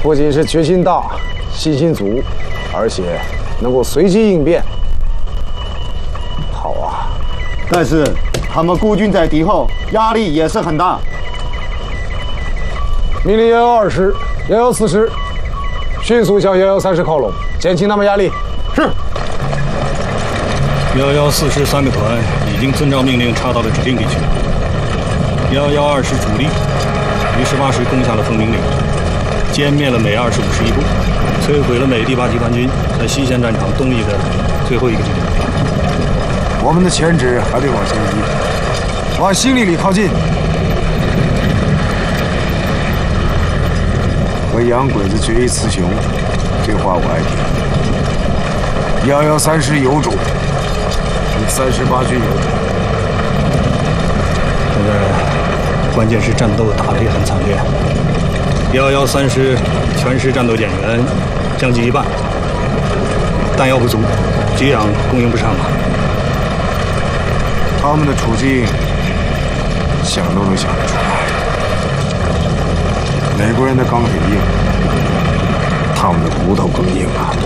不仅是决心大、信心足，而且能够随机应变。好啊！ 但是他们孤军在敌后，压力也是很大。 命令112师、114师迅速向113师靠拢，减轻他们压力。 是。 114师3个团已经遵照命令插到了指定地区。112师主力于18时攻下了凤鸣岭，歼灭了美25师一部，摧毁了美第8集团军在西线战场东翼的最后一个据点。 我们的前指还得往前移，往新立里靠近。和洋鬼子决一雌雄，这话我爱听。113师有种。 38军有种。 现在关键是战斗打得也很惨烈。113师全师战斗减员将近一半，弹药不足，给养供应不上了。 他们的处境，想都能想得出来。美国人的钢铁硬，他们的骨头更硬啊。